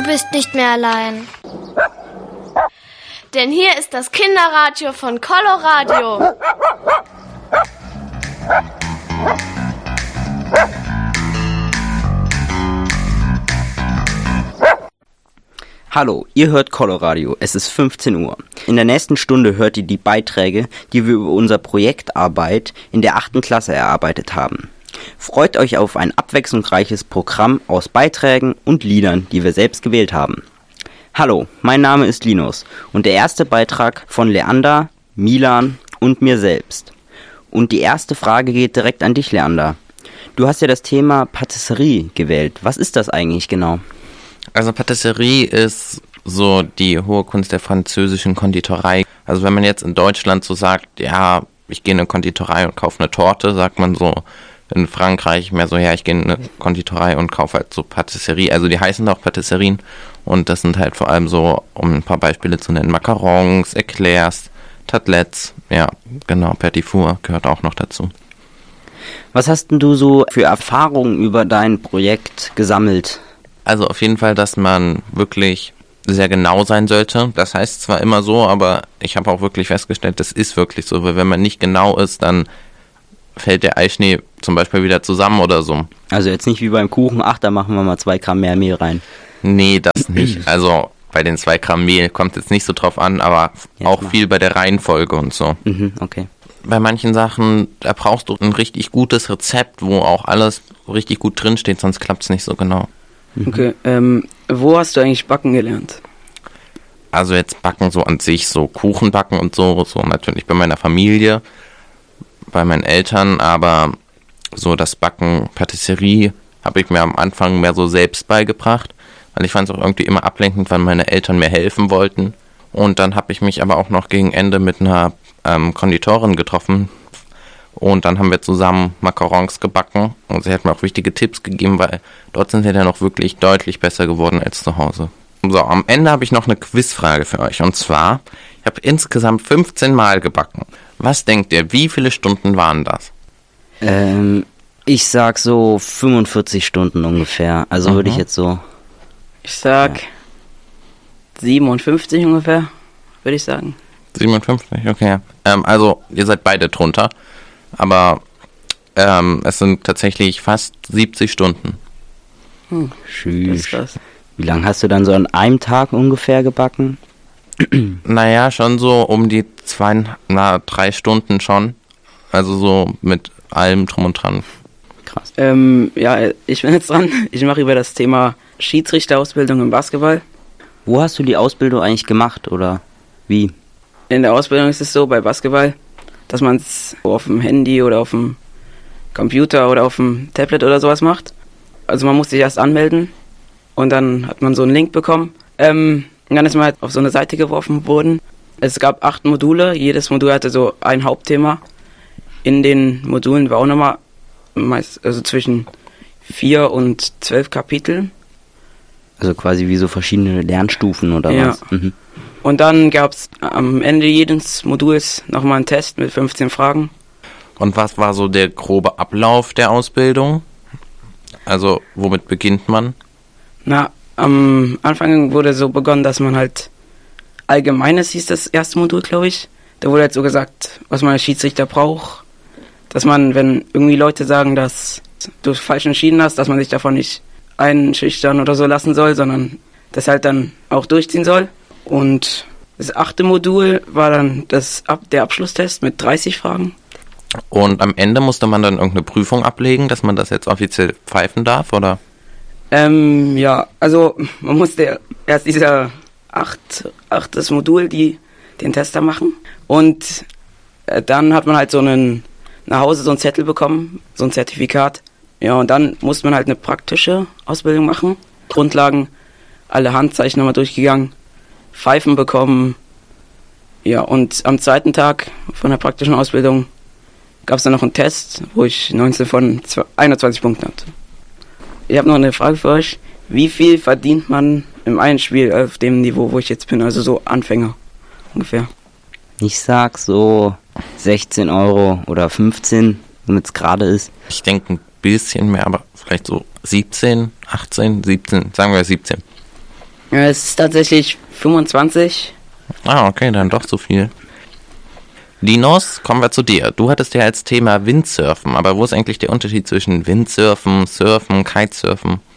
bist nicht mehr allein. Denn hier ist das Kinderradio von Coloradio. Hallo, ihr hört Coloradio. Es ist 15 Uhr. In der nächsten Stunde hört ihr die Beiträge, die wir über unsere Projektarbeit in der 8. Klasse erarbeitet haben. Freut euch auf ein abwechslungsreiches Programm aus Beiträgen und Liedern, die wir selbst gewählt haben. Hallo, mein Name ist Linus und der erste Beitrag von Leander, Milan und mir selbst. Und die erste Frage geht direkt an dich, Leander. Du hast ja das Thema Patisserie gewählt. Was ist das eigentlich genau? Also Patisserie ist so die hohe Kunst der französischen Konditorei. Also wenn man jetzt in Deutschland so sagt, ja, ich gehe in eine Konditorei und kaufe eine Torte, sagt man so in Frankreich mehr so, ja, ich gehe in eine Konditorei und kaufe halt so Patisserie. Also die heißen auch Patisserien und das sind halt vor allem so, um ein paar Beispiele zu nennen, Macarons, Eclairs, Tartelettes, ja, genau, Petit Four gehört auch noch dazu. Was hast denn du so für Erfahrungen über dein Projekt gesammelt? Also auf jeden Fall, dass man wirklich sehr genau sein sollte. Das heißt zwar immer so, aber ich habe auch wirklich festgestellt, das ist wirklich so, weil wenn man nicht genau ist, dann fällt der Eischnee zum Beispiel wieder zusammen oder so. Also jetzt nicht wie beim Kuchen, da machen wir mal 2 Gramm mehr Mehl rein. Nee, das nicht. Also bei den 2 Gramm Mehl kommt es jetzt nicht so drauf an, aber jetzt auch mal viel bei der Reihenfolge und so. Okay. Bei manchen Sachen, da brauchst du ein richtig gutes Rezept, wo auch alles richtig gut drinsteht, sonst klappt es nicht so genau. Okay, wo hast du eigentlich Backen gelernt? Also jetzt Backen so an sich, so Kuchen backen und so natürlich bei meiner Familie, bei meinen Eltern, aber so das Backen, Patisserie habe ich mir am Anfang mehr so selbst beigebracht, weil ich fand es auch irgendwie immer ablenkend, weil meine Eltern mir helfen wollten. Und dann habe ich mich aber auch noch gegen Ende mit einer Konditorin getroffen. Und dann haben wir zusammen Macarons gebacken und sie hat mir auch wichtige Tipps gegeben, weil dort sind wir dann auch wirklich deutlich besser geworden als zu Hause. So, am Ende habe ich noch eine Quizfrage für euch und zwar, ich habe insgesamt 15 Mal gebacken. Was denkt ihr, wie viele Stunden waren das? Ich sag so 45 Stunden ungefähr, also würde ich jetzt so... Ich sag 57 ungefähr, würde ich sagen. 57, okay. Also ihr seid beide drunter. Aber es sind tatsächlich fast 70 Stunden. Tschüss. Wie lange hast du dann so an einem Tag ungefähr gebacken? Naja, schon so um die 3 Stunden schon. Also so mit allem drum und dran. Krass. Ja, ich bin jetzt dran. Ich mache über das Thema Schiedsrichterausbildung im Basketball. Wo hast du die Ausbildung eigentlich gemacht oder wie? In der Ausbildung ist es so, bei Basketball, dass man es auf dem Handy oder auf dem Computer oder auf dem Tablet oder sowas macht. Also man muss sich erst anmelden und dann hat man so einen Link bekommen. Und dann ist man halt auf so eine Seite geworfen worden. Es gab 8 Module, jedes Modul hatte so ein Hauptthema. In den Modulen war auch nochmal also zwischen 4 und 12 Kapiteln. Also quasi wie so verschiedene Lernstufen oder was? Mhm. Und dann gab es am Ende jedes Moduls nochmal einen Test mit 15 Fragen. Und was war so der grobe Ablauf der Ausbildung? Also womit beginnt man? Na, am Anfang wurde so begonnen, dass man halt Allgemeines hieß das erste Modul, glaube ich. Da wurde halt so gesagt, was man als Schiedsrichter braucht. Dass man, wenn irgendwie Leute sagen, dass du falsch entschieden hast, dass man sich davon nicht einschüchtern oder so lassen soll, sondern das halt dann auch durchziehen soll. Und das 8. Modul war dann der Abschlusstest mit 30 Fragen. Und am Ende musste man dann irgendeine Prüfung ablegen, dass man das jetzt offiziell pfeifen darf, oder? Ja, also man musste erst dieser 8. Modul den Tester machen. Und dann hat man halt nach Hause so einen Zettel bekommen, so ein Zertifikat. Ja, und dann musste man halt eine praktische Ausbildung machen. Grundlagen, alle Handzeichen nochmal durchgegangen, Pfeifen bekommen. Ja, und am 2. Tag von der praktischen Ausbildung gab es dann noch einen Test, wo ich 19 von 21 Punkten hatte. Ich habe noch eine Frage für euch. Wie viel verdient man im einen Spiel auf dem Niveau, wo ich jetzt bin, also so Anfänger ungefähr? Ich sag so 16 Euro oder 15, womit es gerade ist. Ich denke ein bisschen mehr, aber vielleicht so 17, 18, 17, sagen wir 17. Es ist tatsächlich 25. Ah, okay, dann doch so viel. Linus, kommen wir zu dir. Du hattest ja als Thema Windsurfen, aber wo ist eigentlich der Unterschied zwischen Windsurfen, Surfen, Kitesurfen?